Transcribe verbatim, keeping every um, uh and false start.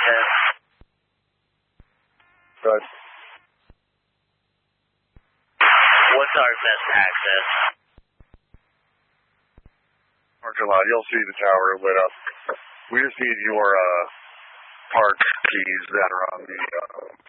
access. Good. What's our best access? Roger loud. You'll see the tower lit up. We just need your uh, park keys that are on the uh,